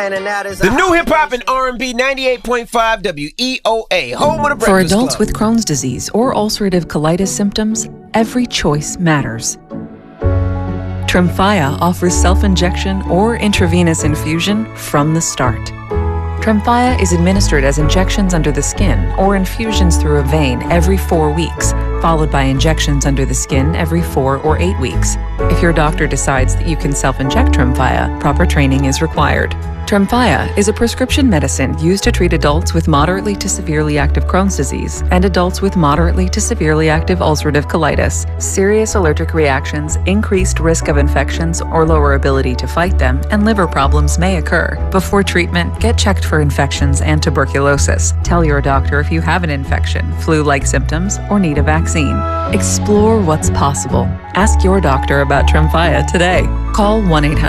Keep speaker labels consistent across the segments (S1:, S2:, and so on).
S1: The new hip-hop and R&B 98.5 WEOA, home of the Breakfast
S2: For adults
S1: Club.
S2: with Crohn's disease or ulcerative colitis symptoms, every choice matters. Tremfya offers self-injection or intravenous infusion from the start. Tremfya is administered as injections under the skin or infusions through a vein every 4 weeks, followed by injections under the skin every 4 or 8 weeks. If your doctor decides that you can self-inject Tremfya, proper training is required. Tremfya is a prescription medicine used to treat adults with moderately to severely active Crohn's disease and adults with moderately to severely active ulcerative colitis. Serious allergic reactions, increased risk of infections or lower ability to fight them, and liver problems may occur. Before treatment, get checked for infections and tuberculosis. Tell your doctor if you have an infection, flu-like symptoms, or need a vaccine. Explore what's possible. Ask your doctor about Tremfya today. Call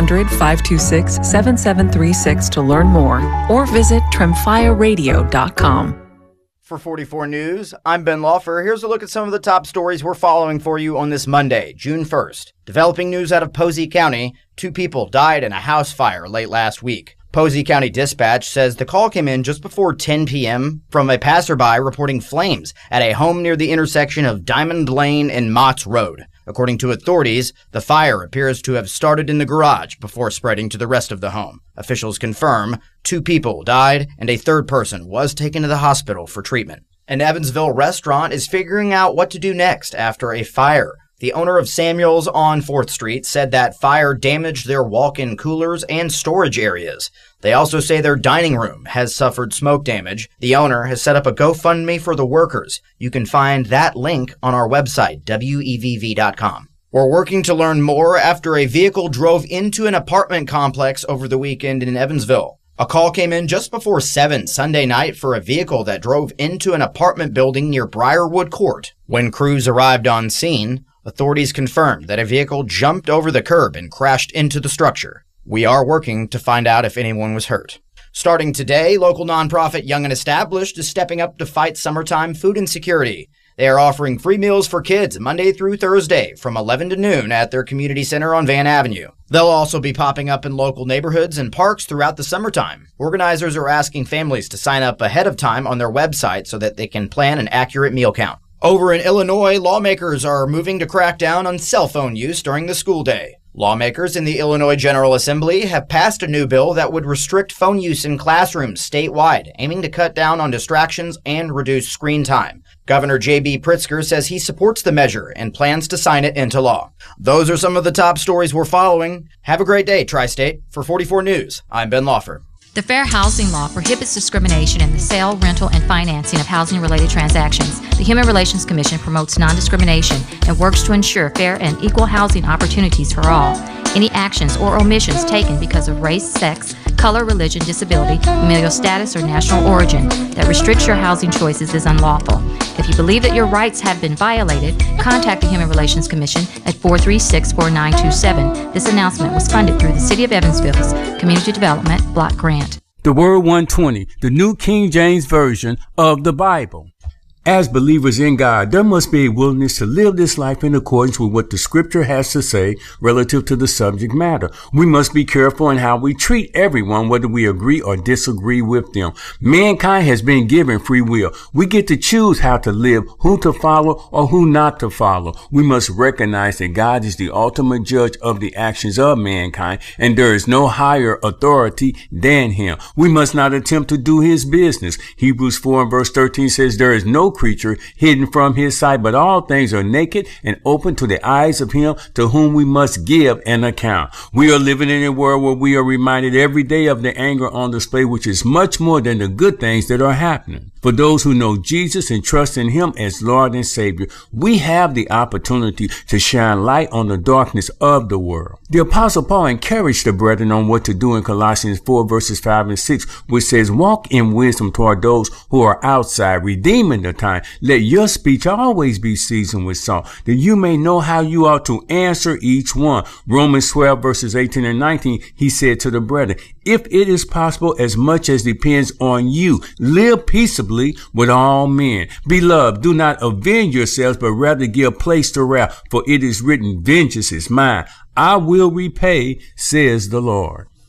S2: 1-800-526-7736 to learn more or visit tremfyaradio.com.
S3: For 44 News, I'm Ben Lawfer. Here's a look at some of the top stories we're following for you on this Monday, June 1st. Developing news out of Posey County. 2 people died in a house fire late last week. Posey County Dispatch says the call came in just before 10 p.m. from a passerby reporting flames at a home near the intersection of Diamond Lane and Mott's Road. According to authorities, the fire appears to have started in the garage before spreading to the rest of the home. Officials confirm 2 people died and a third person was taken to the hospital for treatment. An Evansville restaurant is figuring out what to do next after a fire. The owner of Samuel's on 4th Street said that fire damaged their walk-in coolers and storage areas. They also say their dining room has suffered smoke damage. The owner has set up a GoFundMe for the workers. You can find that link on our website, WEVV.com. We're working to learn more after a vehicle drove into an apartment complex over the weekend in Evansville. A call came in just before 7 Sunday night for a vehicle that drove into an apartment building near Briarwood Court. When crews arrived on scene, authorities confirmed that a vehicle jumped over the curb and crashed into the structure. We are working to find out if anyone was hurt. Starting today, local nonprofit Young and Established is stepping up to fight summertime food insecurity. They are offering free meals for kids Monday through Thursday from 11 to noon at their community center on Van Avenue. They'll also be popping up in local neighborhoods and parks throughout the summertime. Organizers are asking families to sign up ahead of time on their website so that they can plan an accurate meal count. Over in Illinois, lawmakers are moving to crack down on cell phone use during the school day. Lawmakers in the Illinois General Assembly have passed a new bill that would restrict phone use in classrooms statewide, aiming to cut down on distractions and reduce screen time. Governor J.B. Pritzker says he supports the measure and plans to sign it into law. Those are some of the top stories we're following. Have a great day, Tri-State. For 44 News, I'm Ben Lawfer.
S4: The Fair Housing Law prohibits discrimination in the sale, rental, and financing of housing-related transactions. The Human Relations Commission promotes non-discrimination and works to ensure fair and equal housing opportunities for all. Any actions or omissions taken because of race, sex, color, religion, disability, familial status, or national origin that restricts your housing choices is unlawful. If you believe that your rights have been violated, contact the Human Relations Commission at 436-4927. This announcement was funded through the City of Evansville's Community Development Block Grant.
S5: The Word 120, the New King James Version of the Bible. As believers in God, there must be a willingness to live this life in accordance with what the scripture has to say relative to the subject matter. We must be careful in how we treat everyone, whether we agree or disagree with them. Mankind has been given free will. We get to choose how to live, who to follow or who not to follow. We must recognize that God is the ultimate judge of the actions of mankind, and there is no higher authority than him. We must not attempt to do his business. Hebrews 4 and verse 13 says there is no creature hidden from his sight, but all things are naked and open to the eyes of him to whom we must give an account. We are living in a world where we are reminded every day of the anger on display, which is much more than the good things that are happening. For those who know Jesus and trust in him as Lord and Savior, we have the opportunity to shine light on the darkness of the world. The Apostle Paul encouraged the brethren on what to do in Colossians 4 verses 5 and 6, which says, walk in wisdom toward those who are outside, redeeming the time. Let your speech always be seasoned with salt, that you may know how you ought to answer each one. Romans 12 verses 18 and 19, he said to the brethren, if it is possible, as much as depends on you, live peaceably with all men. Beloved, do not avenge yourselves, but rather give place to wrath, for it is written, vengeance is mine. I will repay, says the Lord.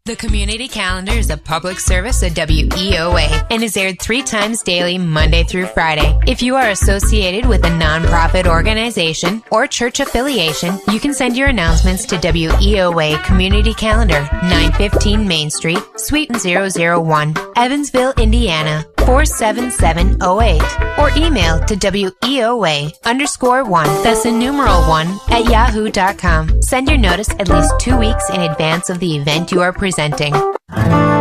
S6: The Community Calendar is a public service of WEOA and is aired 3 times daily, Monday through Friday. If you are associated with a nonprofit organization or church affiliation, you can send your announcements to WEOA Community Calendar, 915 Main Street, Suite 001, Evansville, Indiana, 47708, or email to WEOA_1, that's the numeral 1, at yahoo.com. Send your notice at least 2 weeks in advance of the event you are presenting.